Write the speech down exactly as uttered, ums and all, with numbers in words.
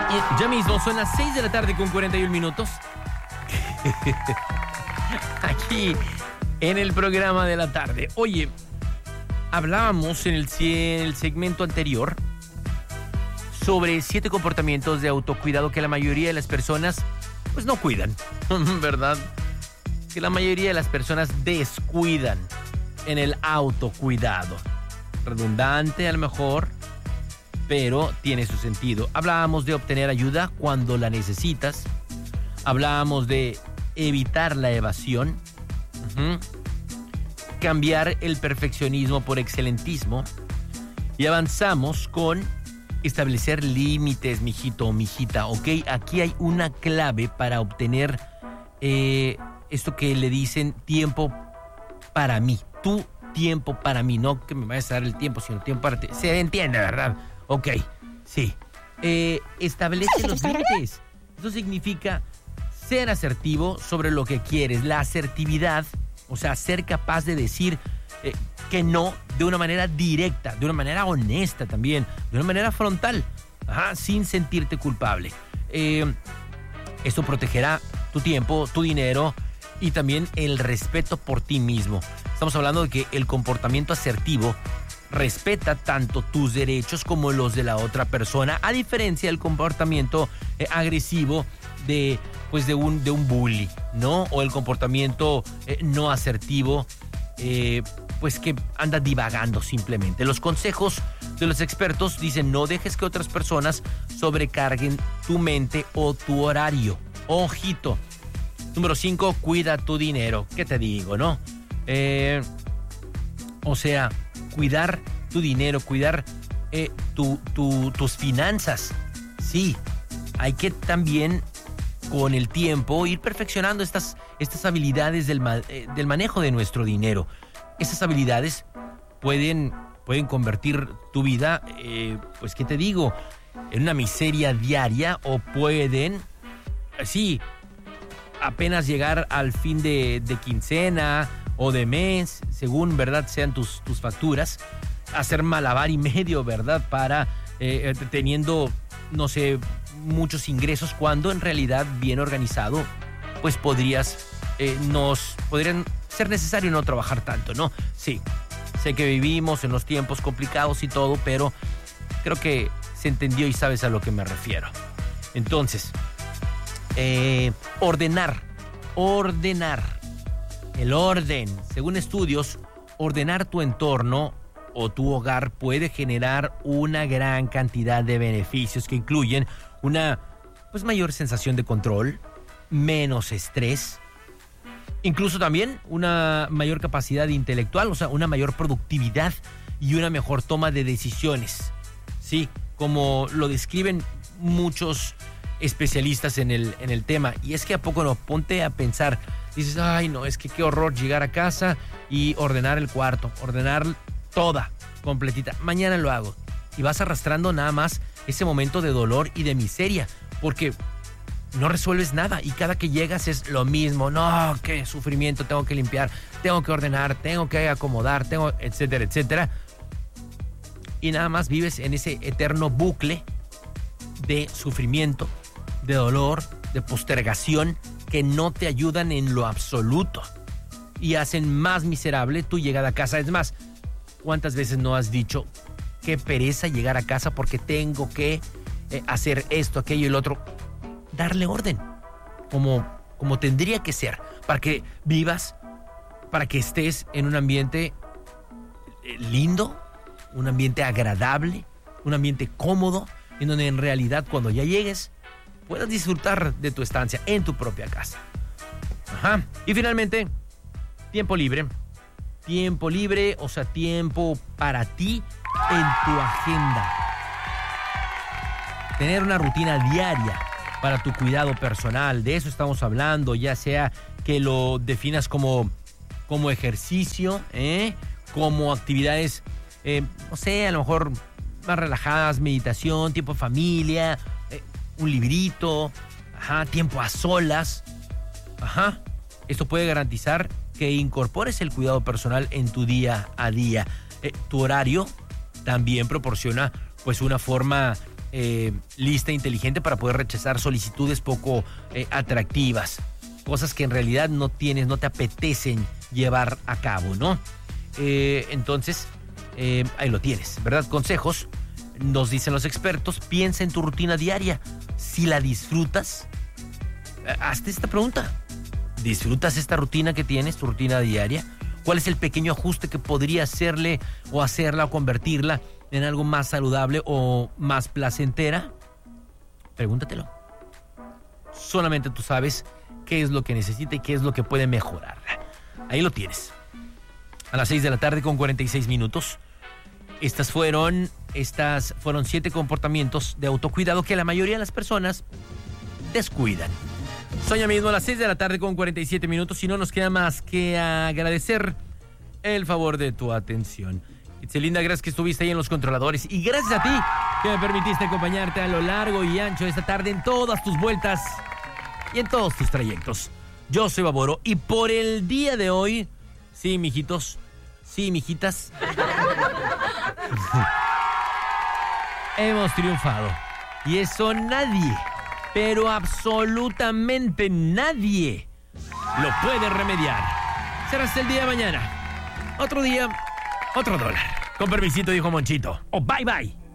Ya mismo son las seis de la tarde con cuarenta y un minutos. Aquí en el programa de la tarde. Oye, hablábamos en el, en el segmento anterior sobre siete comportamientos de autocuidado que la mayoría de las personas pues no cuidan, ¿verdad? Que la mayoría de las personas descuidan en el autocuidado. Redundante a lo mejor, pero tiene su sentido. Hablábamos de obtener ayuda cuando la necesitas. Hablábamos de evitar la evasión. Uh-huh. Cambiar el perfeccionismo por excelentismo. Y avanzamos con establecer límites, mijito o mijita. Ok, aquí hay una clave para obtener eh, esto que le dicen tiempo para mí. Tu tiempo para mí. No que me vayas a dar el tiempo, sino tiempo para ti. Se entiende, ¿verdad? Ok, sí. Eh, establece los límites. Eso significa ser asertivo sobre lo que quieres. La asertividad, o sea, ser capaz de decir eh, que no de una manera directa, de una manera honesta también, de una manera frontal, ajá, sin sentirte culpable. Eh, esto protegerá tu tiempo, tu dinero y también el respeto por ti mismo. Estamos hablando de que el comportamiento asertivo respeta tanto tus derechos como los de la otra persona, a diferencia del comportamiento eh, agresivo de, pues de, un, de un bully, ¿no? O el comportamiento eh, no asertivo, eh, pues que anda divagando simplemente. Los consejos de los expertos dicen: no dejes que otras personas sobrecarguen tu mente o tu horario. Ojito. Número cinco, cuida tu dinero. ¿Qué te digo, no? Eh, o sea, cuidar tu dinero, cuidar eh, tu, tu, tus finanzas. Sí, hay que también con el tiempo ir perfeccionando estas, estas habilidades del, eh, del manejo de nuestro dinero. Esas habilidades pueden, pueden convertir tu vida, eh, pues, ¿qué te digo?, en una miseria diaria, o pueden, sí, apenas llegar al fin de, de quincena o de mes, según, ¿verdad?, sean tus, tus facturas, hacer malabar y medio, ¿verdad?, para eh, teniendo, no sé, muchos ingresos, cuando en realidad, bien organizado, pues podrías, eh, nos, podrían ser necesario no trabajar tanto, ¿no? Sí, sé que vivimos en los tiempos complicados y todo, pero creo que se entendió y sabes a lo que me refiero. Entonces, eh, ordenar, ordenar. El orden, según estudios, ordenar tu entorno o tu hogar puede generar una gran cantidad de beneficios que incluyen una, pues, mayor sensación de control, menos estrés, incluso también una mayor capacidad intelectual, o sea, una mayor productividad y una mejor toma de decisiones. Sí, como lo describen muchos especialistas en el, en el tema. Y es que a poco no, ponte a pensar, dices, ay no, es que qué horror llegar a casa y ordenar el cuarto, ordenar toda, completita. Mañana lo hago. Y vas arrastrando nada más ese momento de dolor y de miseria, porque no resuelves nada y cada que llegas es lo mismo. No, qué sufrimiento, tengo que limpiar, tengo que ordenar, tengo que acomodar, tengo, etcétera, etcétera. Y nada más vives en ese eterno bucle de sufrimiento, de dolor, de postergación, que no te ayudan en lo absoluto y hacen más miserable tu llegada a casa. Es más, ¿cuántas veces no has dicho qué pereza llegar a casa porque tengo que eh, hacer esto, aquello y el otro? Darle orden, como, como tendría que ser, para que vivas, para que estés en un ambiente lindo, un ambiente agradable, un ambiente cómodo, en donde en realidad cuando ya llegues puedas disfrutar de tu estancia en tu propia casa. Ajá. Y finalmente, tiempo libre. Tiempo libre, o sea, tiempo para ti en tu agenda. Tener una rutina diaria para tu cuidado personal, de eso estamos hablando, ya sea que lo definas como, como ejercicio, ¿eh? como actividades, eh, no sé, a lo mejor más relajadas, meditación, tiempo de familia, eh, un librito, ajá, tiempo a solas, ajá. Esto puede garantizar que incorpores el cuidado personal en tu día a día. Eh, tu horario también proporciona, pues, una forma eh, lista inteligente para poder rechazar solicitudes poco eh, atractivas, cosas que en realidad no tienes, no te apetecen llevar a cabo, ¿no? Eh, entonces, eh, ahí lo tienes, ¿verdad? Consejos, nos dicen los expertos, piensa en tu rutina diaria. Si la disfrutas, eh, hazte esta pregunta. ¿Disfrutas esta rutina que tienes, tu rutina diaria? ¿Cuál es el pequeño ajuste que podría hacerle o hacerla o convertirla en algo más saludable o más placentera? Pregúntatelo. Solamente tú sabes qué es lo que necesita y qué es lo que puede mejorar. Ahí lo tienes. A las seis de la tarde con cuarenta y seis minutos. Estas fueron, estas fueron siete comportamientos de autocuidado que la mayoría de las personas descuidan. Son ya mismo a las seis de la tarde con cuarenta y siete minutos y no nos queda más que agradecer el favor de tu atención. Itzelinda, gracias que estuviste ahí en los controladores y gracias a ti que me permitiste acompañarte a lo largo y ancho de esta tarde en todas tus vueltas y en todos tus trayectos. Yo soy Baboro y por el día de hoy, sí, mijitos, sí, mijitas, hemos triunfado y eso nadie, pero absolutamente nadie lo puede remediar. Será hasta el día de mañana. Otro día, otro dólar. Con permisito, dijo Monchito. Oh, bye, bye.